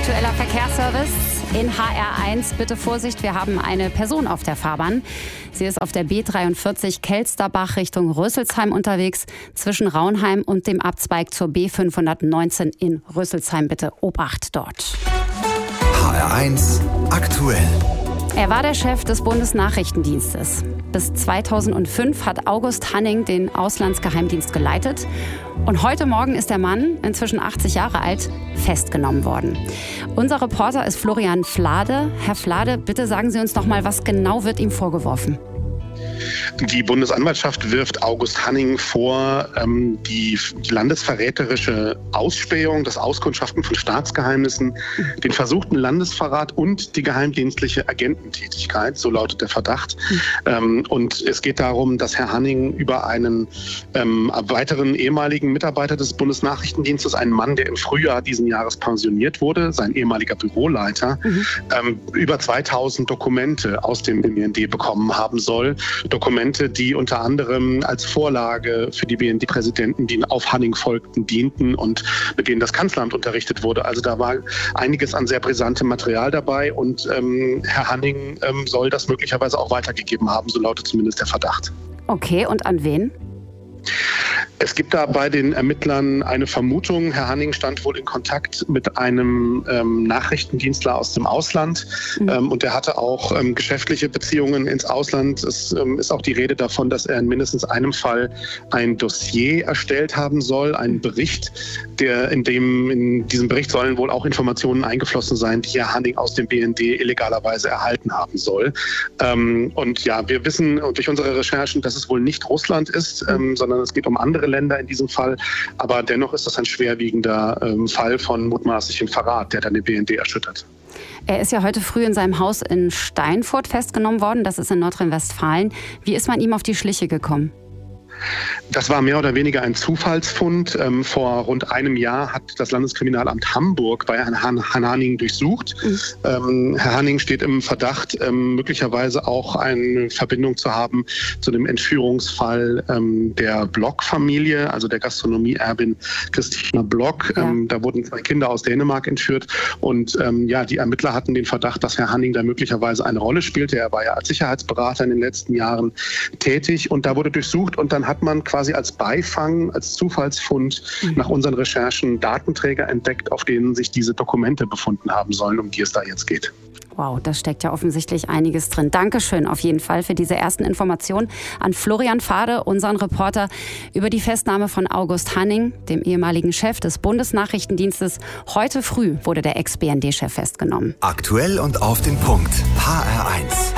Aktueller Verkehrsservice in HR1. Bitte Vorsicht, wir haben eine Person auf der Fahrbahn. Sie ist auf der B43 Kelsterbach Richtung Rüsselsheim unterwegs, zwischen Raunheim und dem Abzweig zur B519 in Rüsselsheim. Bitte Obacht dort. HR1 aktuell. Er war der Chef des Bundesnachrichtendienstes. Bis 2005 hat August Hanning den Auslandsgeheimdienst geleitet. Und heute Morgen ist der Mann, inzwischen 80 Jahre alt, festgenommen worden. Unser Reporter ist Florian Flade. Herr Flade, bitte sagen Sie uns noch mal, was genau wird ihm vorgeworfen? Die Bundesanwaltschaft wirft August Hanning vor, die landesverräterische Ausspähung, das Auskundschaften von Staatsgeheimnissen, den versuchten Landesverrat und die geheimdienstliche Agententätigkeit, so lautet der Verdacht. Und es geht darum, dass Herr Hanning über einen weiteren ehemaligen Mitarbeiter des Bundesnachrichtendienstes, einen Mann, der im Frühjahr diesen Jahres pensioniert wurde, sein ehemaliger Büroleiter, über 2000 Dokumente aus dem BND bekommen haben soll. Dokumente, die unter anderem als Vorlage für die BND-Präsidenten, die auf Hanning folgten, dienten und mit denen das Kanzleramt unterrichtet wurde. Also da war einiges an sehr brisantem Material dabei und Herr Hanning soll das möglicherweise auch weitergegeben haben, so lautet zumindest der Verdacht. Okay, und an wen? Es gibt da bei den Ermittlern eine Vermutung. Herr Hanning stand wohl in Kontakt mit einem Nachrichtendienstler aus dem Ausland und er hatte auch geschäftliche Beziehungen ins Ausland. Es ist auch die Rede davon, dass er in mindestens einem Fall ein Dossier erstellt haben soll, einen Bericht, in diesem Bericht sollen wohl auch Informationen eingeflossen sein, die Herr Hanning aus dem BND illegalerweise erhalten haben soll. Und ja, wir wissen durch unsere Recherchen, dass es wohl nicht Russland ist, sondern es geht um andere Länder in diesem Fall. Aber dennoch ist das ein schwerwiegender Fall von mutmaßlichem Verrat, der dann den BND erschüttert. Er ist ja heute früh in seinem Haus in Steinfurt festgenommen worden. Das ist in Nordrhein-Westfalen. Wie ist man ihm auf die Schliche gekommen? Das war mehr oder weniger ein Zufallsfund. Vor rund einem Jahr hat das Landeskriminalamt Hamburg bei Herrn Hanning durchsucht. Herr Hanning steht im Verdacht, möglicherweise auch eine Verbindung zu haben zu dem Entführungsfall der Block-Familie, also der Gastronomie-Erbin Christina Block. Ja. Da wurden 2 Kinder aus Dänemark entführt. Und die Ermittler hatten den Verdacht, dass Herr Hanning da möglicherweise eine Rolle spielte. Er war ja als Sicherheitsberater in den letzten Jahren tätig. Und da wurde durchsucht und dann hat man quasi als Beifang, als Zufallsfund nach unseren Recherchen Datenträger entdeckt, auf denen sich diese Dokumente befunden haben sollen, um die es da jetzt geht. Wow, da steckt ja offensichtlich einiges drin. Dankeschön auf jeden Fall für diese ersten Informationen an Florian Flade, unseren Reporter, über die Festnahme von August Hanning, dem ehemaligen Chef des Bundesnachrichtendienstes. Heute früh wurde der Ex-BND-Chef festgenommen. Aktuell und auf den Punkt. HR1.